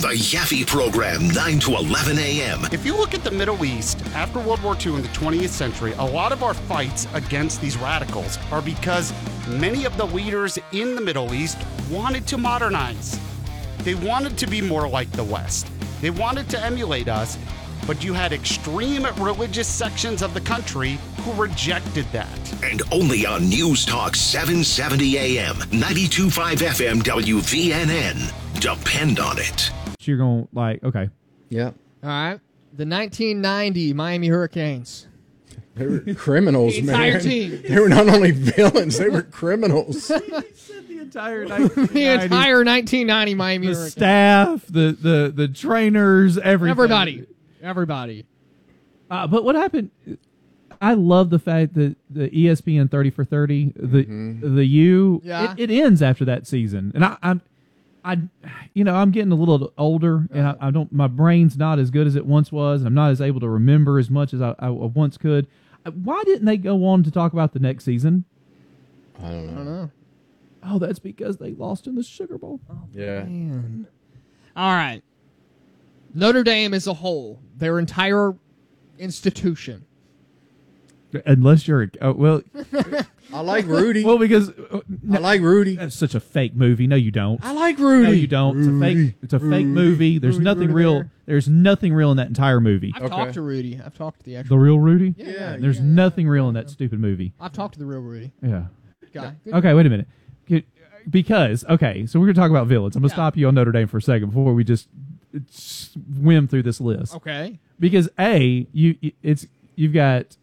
The Yaffe Program, 9 to 11 a.m. If you look at the Middle East, after World War II in the 20th century, a lot of our fights against these radicals are because many of the leaders in the Middle East wanted to modernize. They wanted to be more like the West. They wanted to emulate us, but you had extreme religious sections of the country who rejected that. And only on News Talk 770 a.m., 92.5 FM WVNN. Depend on it. You're going okay. Yeah. All right. The 1990 Miami Hurricanes. They were criminals, The man. entire team. They were not only villains, they were criminals. The entire The entire 1990 Miami the Hurricanes. staff, the trainers, everything. Everybody. But what happened? I love the fact that the ESPN 30 for 30, the U, Yeah. it ends after that season, and I'm getting a little older, and I don't. My brain's not as good as it once was. And I'm not as able to remember as much as I once could. Why didn't they go on to talk about the next season? I don't know. Oh, that's because they lost in the Sugar Bowl. Yeah. Man. All right. Notre Dame as a whole, their entire institution. Unless you're I like Rudy. well, because I like Rudy. that's such a fake movie. No, you don't. I like Rudy. No, you don't. It's a fake movie. There's nothing real. There's nothing real in that entire movie. I've talked to Rudy. I've talked to the actual. The real Rudy? Yeah. There's nothing real in that stupid movie. I've talked to the real Rudy Yeah. guy. Okay, wait a minute. Because so we're gonna talk about villains. I'm gonna stop you on Notre Dame for a second before we just swim through this list. Okay. Because you've got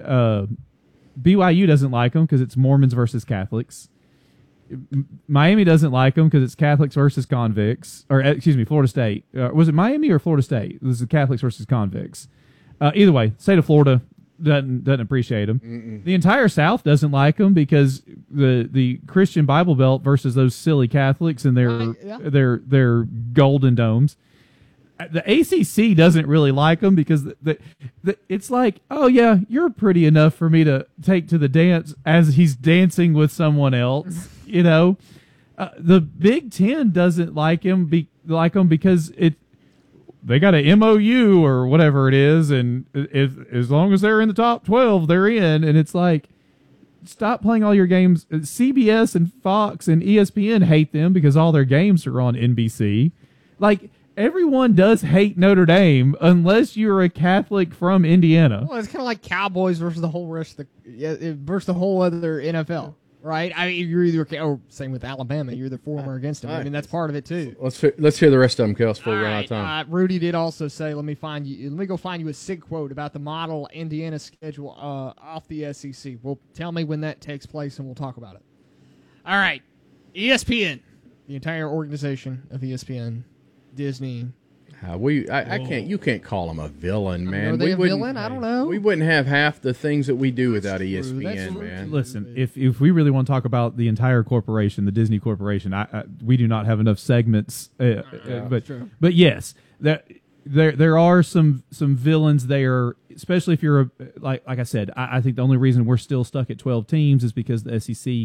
BYU doesn't like them because it's Mormons versus Catholics. Miami doesn't like them because it's Catholics versus convicts. Or excuse me, Florida State. Was it Miami or Florida State? It was the Catholics versus convicts. Either way, state of Florida doesn't appreciate them. The entire South doesn't like them because the Christian Bible Belt versus those silly Catholics and their golden domes. The ACC doesn't really like them because it's like, oh yeah, you're pretty enough for me to take to the dance as he's dancing with someone else. You know, the Big Ten doesn't like him because they got a MOU or whatever it is, and as long as they're in the top 12, they're in. And it's like, stop playing all your games. CBS and Fox and ESPN hate them because all their games are on NBC. Like, everyone does hate Notre Dame unless you're a Catholic from Indiana. Well, it's kind of like Cowboys versus the whole rest of versus the whole other NFL, right? I mean, you're either same with Alabama. You're either for them or against them. I mean, that's part of it too. Let's hear the rest of them, Kels, before we run out of time. Rudy did also say, let me go find you a SIG quote about the model Indiana schedule off the SEC. Well, tell me when that takes place, and we'll talk about it. All right, ESPN, the entire organization of ESPN. Disney. I can't. You can't call them a villain, man. Are they a villain? I don't know. We wouldn't have half the things that we do without ESPN, man. Listen, if we really want to talk about the entire corporation, the Disney Corporation, we do not have enough segments. But yes, there are some villains there, especially if you're like I said. I think the only reason we're still stuck at 12 teams is because the SEC.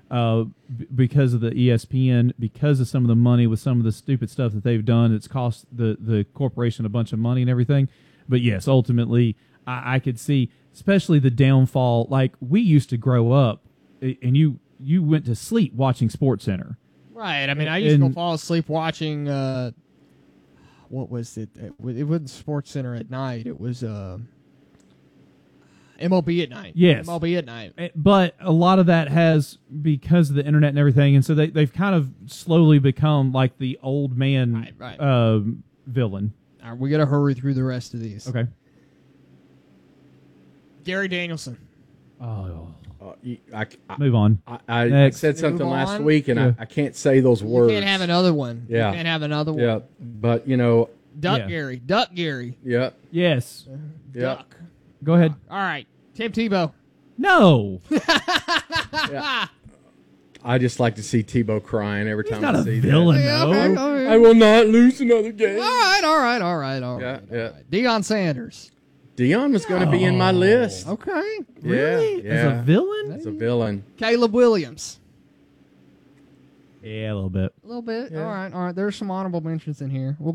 Because of the ESPN, because of some of the money with some of the stupid stuff that they've done, it's cost the corporation a bunch of money and everything. But yes, ultimately, I could see, especially the downfall. Like, we used to grow up, and you went to sleep watching SportsCenter. Right. I mean, I used to fall asleep watching. What was it? It wasn't SportsCenter at night. It was. MLB at night. Yes. MLB at night. But a lot of that has, because of the internet and everything, and so they've kind of slowly become like the old man villain. All right, we got to hurry through the rest of these. Okay. Gary Danielson. Move on. I said something last week, and I can't say those words. You can't have another one. Yeah. You can't have another one. Yeah, but Duck Gary. Yeah. Yes. Duck. Go ahead. All right. Tim Tebow. No. I just like to see Tebow crying every time I see that. He's not a villain, Okay. I will not lose another game. All right. Yeah. Deion Sanders. Deion was going to be in my list. Okay. Really? Yeah. As a villain? As a villain. Caleb Williams. Yeah, a little bit. A little bit. Yeah. All right. There's some honorable mentions in here. We'll